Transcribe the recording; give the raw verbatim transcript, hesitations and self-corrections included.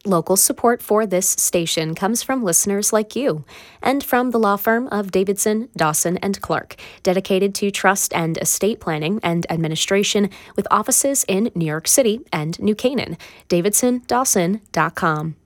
Local support for this station comes from listeners like you and from the law firm of Davidson, Dawson, and Clark, dedicated to trust and estate planning and administration with offices in New York City and New Canaan. davidson dawson dot com.